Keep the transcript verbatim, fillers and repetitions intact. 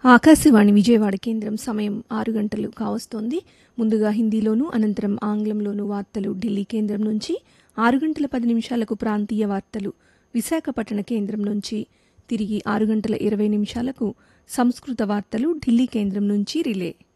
ఆకాశవాణి విజయవాడ కేంద్రం సమయం ఆరు గంటలు కావస్తోంది. ముందుగా హిందీలోను, అనంతరం ఆంగ్లంలోను వార్తలు ఢిల్లీ కేంద్రం నుంచి, ఆరు గంటల పది నిమిషాలకు ప్రాంతీయ వార్తలు విశాఖపట్టణ కేంద్రం నుంచి, తిరిగి ఆరు గంటల ఇరవై నిమిషాలకు సంస్కృత వార్తలు ఢిల్లీ కేంద్రం నుంచి రిలే.